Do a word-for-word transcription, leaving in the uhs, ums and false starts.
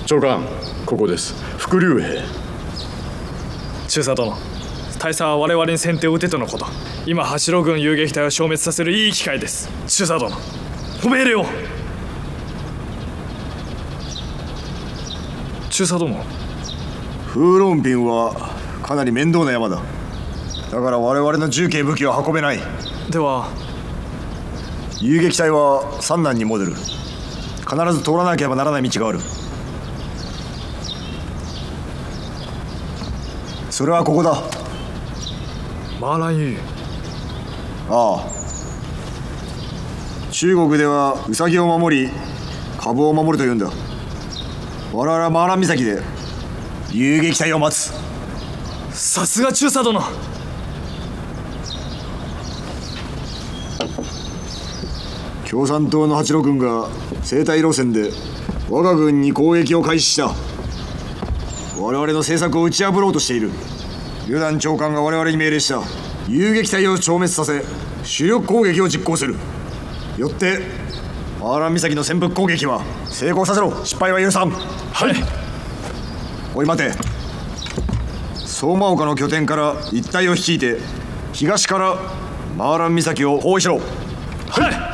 長官、ここです。副竜兵。 中佐殿、大佐は我々に先手を打てとのこと。今八路軍遊撃隊を消滅させるいい機会です。中佐殿、ご命令を。中佐殿、 風論品はかなり面倒な山だ。だから我々の重慶武器は運べない。 では遊撃隊は三男に戻る。必ず通らなければならない道がある。それはここだ。 マーランユー。 ああ、中国ではウサギを守り株を守るというんだ。我々はマーラン岬で遊撃隊を待つ。 さすが中佐殿。 共産党の八路軍が西太路線で我が軍に攻撃を開始した。我々の政策を打ち破ろうとしている。旅団長官が我々に命令した。遊撃隊を消滅させ主力攻撃を実行する。よってマーラン岬の潜伏攻撃は成功させろ。失敗は許さん。 はい。 おい待て。相馬丘の拠点から一帯を率いて東からマーラン岬を包囲しろ。 はい。